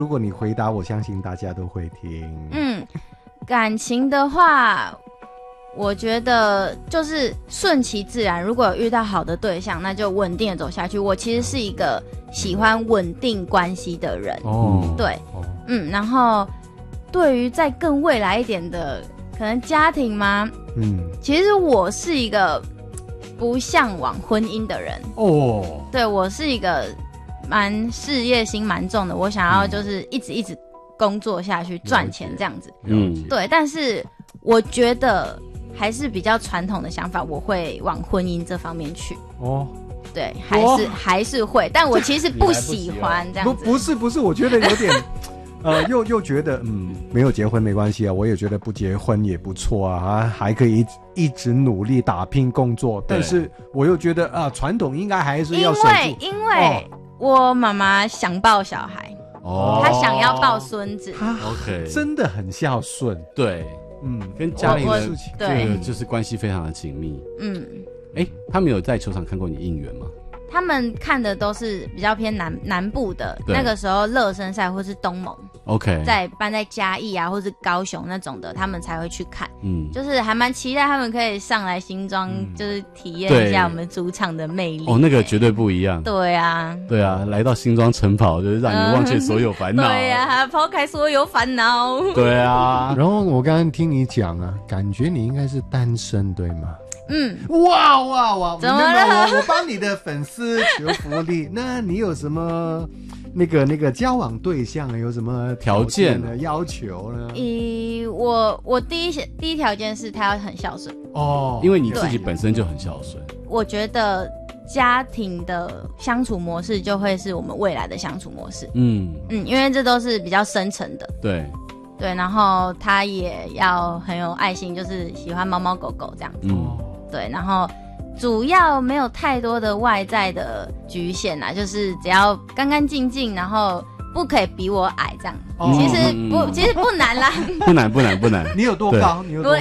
如果你回答，我相信大家都会听。 感情的话，我觉得就是顺其自然。如果有遇到好的对象，那就稳定的走下去。我其实是一个喜欢稳定关系的人。对，然后对于再更未来一点的，可能家庭吗？其实我是一个不向往婚姻的人。对，我是一个事业心蛮重的，我想要就是一直工作下去赚钱这样子。对，但是我觉得还是比较传统的想法，我会往婚姻这方面去。对，还是会，但我其实不喜欢这样子。 不是，我觉得有点又觉得没有结婚没关系啊，我也觉得不结婚也不错啊，还可以一直努力打拼工作。但是我又觉得传统应该还是要守住， 因为我妈妈想抱小孩，她想要抱孙子， 她真的很孝顺。 对，跟家里的这个就是关系非常的紧密。他们有在球场看过你应援吗？ 他们看的都是比较偏南部的，那个时候热身赛或是东盟搬在嘉义啊或是高雄那种的，他们才会去看。就是还蛮期待他们可以上来新庄，就是体验一下我们主场的魅力。 那个绝对不一样。 对啊， 来到新庄晨跑，就是让你忘却所有烦恼。 对啊，抛开所有烦恼。 对啊。 然后我刚刚听你讲啊，感觉你应该是单身，对吗？哇！ 怎么了？ 我帮你的粉丝求福利。那你有什么那个交往对象有什么条件的要求呢？ 我第一条件是他要很孝顺。 因为你自己本身就很孝顺。 我觉得家庭的相处模式就会是我们未来的相处模式。因为这都是比较深层的。对，然后他也要很有爱心，就是喜欢猫猫狗狗这样子。对，然后主要没有太多的外在的局限啦，就是只要干干净净，然后不可以比我矮这样。其实不难啦。 不难。 你有多高？ 我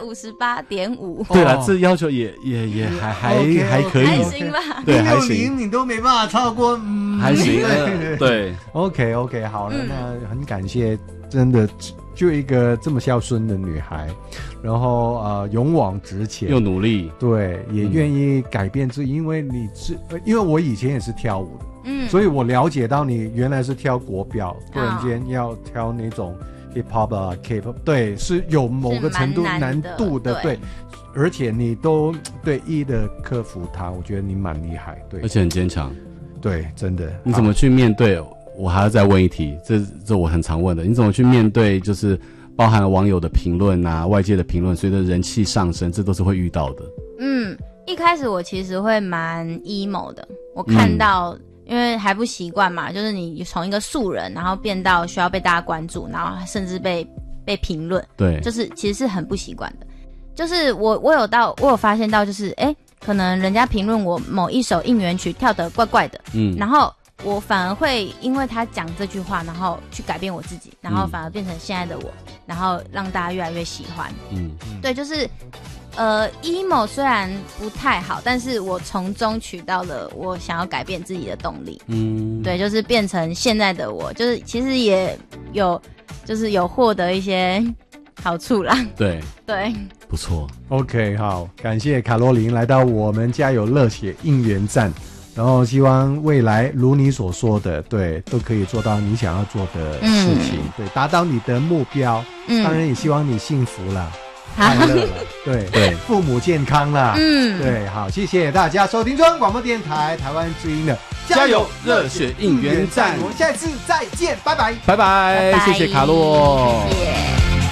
158.5。 对了，这要求也还可以， 还行吧。 对，还行。 你都没办法超过， 还行。对。 OK， 好了，那很感谢，真的就一个这么孝顺的女孩，然后勇往直前又努力， 对，也愿意改变自己。因为我以前也是跳舞的，所以我了解到你原来是跳国标，突然间要跳那种 hip hop 啊 K-pop， 对，是有某个程度难度的，对，而且你都一一的克服它，我觉得你蛮厉害，对， 而且很坚强， 对，真的。 你怎么去面对？我还要再问一题，这我很常问的，你怎么去面对就是包含了网友的评论啊，外界的评论，随着人气上升，这都是会遇到的。 一开始我其实会蛮 emo 的，我看到，因为还不习惯嘛，就是你从一个素人，然后变到需要被大家关注，然后甚至被评论，对，就是其实是很不习惯的。就是我有发现到，就是可能人家评论我某一首应援曲跳得怪怪的，然后我反而会因为他讲这句话，然后去改变我自己，然后反而变成现在的我，然后让大家越来越喜欢。对，就是emo 虽然不太好，但是我从中取到了我想要改变自己的动力。对，就是变成现在的我，就是其实也有获得一些好处啦。对， 不错。 OK， 好，感谢卡罗琳来到我们家有热血应援站。然后希望未来如你所说的，对，都可以做到你想要做的事情，对，达到你的目标。当然也希望你幸福啦，快乐了，对，父母健康啦。对，好，谢谢大家收听中央广播电台台湾之音的加油热血应援站， 我们下次再见，拜拜， 谢谢卡洛， 谢谢。